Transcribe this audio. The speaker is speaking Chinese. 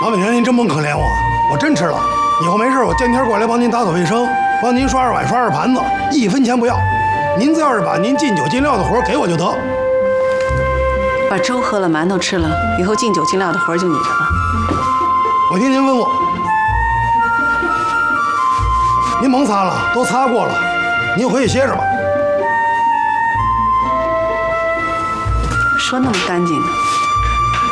王美莲，您真甭可怜我，我真吃了。以后没事我见天过来帮您打扫卫生，帮您刷刷碗、刷刷盘子，1分钱不要。您要是把您进酒进料的活给我就得。 把粥喝了，馒头吃了，以后进酒进料的活就你的了。 我听您吩咐。您甭擦了，都擦过了，您回去歇着吧。 说那么干净呢。